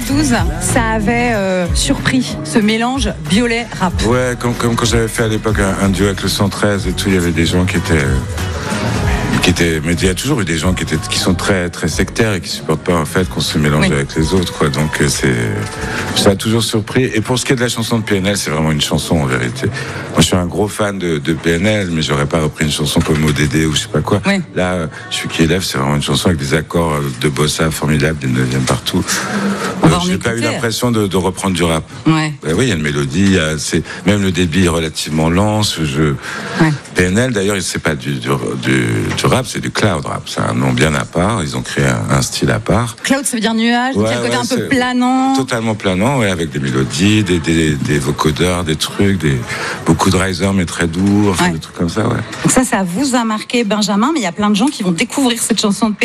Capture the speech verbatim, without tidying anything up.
douze, ça avait euh, surpris ce mélange Biolay-rap. Ouais, comme, comme quand j'avais fait à l'époque un, un duo avec le cent treize et tout, il y avait des gens qui étaient... Qui étaient, mais il y a toujours eu des gens qui, étaient, qui sont très, très sectaires et qui supportent pas en fait qu'on se mélange oui. avec les autres, quoi. Donc c'est, ça a toujours surpris. Et pour ce qui est de la chanson de P N L, c'est vraiment une chanson en vérité. Moi, je suis un gros fan de, de P N L, mais j'aurais pas repris une chanson comme O D D ou je sais pas quoi. Oui. Là, je suis qui élève, c'est vraiment une chanson avec des accords de bossa formidables, des neuvièmes partout. Euh, j'ai pas eu l'impression de, de reprendre du rap. Ouais. Ben oui, il y a une mélodie, il y a, c'est, même le débit est relativement lent. Ce jeu. Ouais. P N L, d'ailleurs, c'est pas du, du, du, du rap, c'est du cloud rap. C'est un nom bien à part. Ils ont créé un, un style à part. Cloud, ça veut dire nuage, ouais, donc il y a un côté ouais, un peu planant. Totalement planant, ouais, avec des mélodies, des, des, des vocodeurs, des trucs, des, beaucoup de riser, mais très doux, enfin, ouais. des trucs comme ça, ouais. Donc ça, ça vous a marqué, Benjamin, mais il y a plein de gens qui vont découvrir cette chanson de P N L.